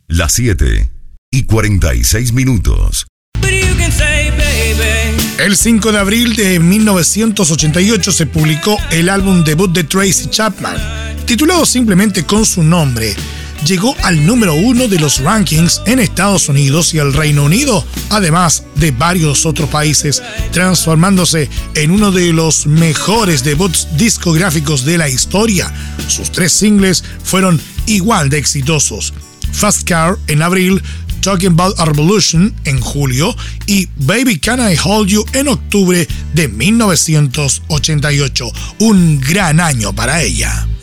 Las 7:46. El 5 de abril de 1988 se publicó el álbum debut de Tracy Chapman, titulado simplemente con su nombre. Llegó al número 1 de los rankings en Estados Unidos y el Reino Unido, además de varios otros países, transformándose en uno de los mejores debuts discográficos de la historia. Sus 3 singles fueron igual de exitosos: Fast Car en abril, Talking About a Revolution en julio y Baby Can I Hold You en octubre de 1988. Un gran año para ella.